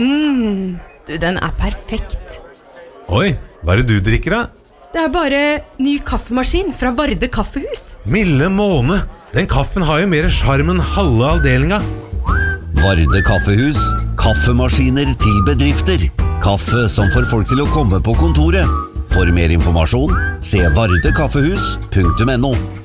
Du, den perfekt. Oi, hva det du drikker da? Det bare ny kaffemaskin fra Varde Kaffehus. Milde måne, den kaffen har jo mer charm enn halve avdelinga. Varde Kaffehus, kaffemaskiner til bedrifter. Kaffe som får folk til å komme på kontoret. For mer informasjon, se vardekaffehus.no.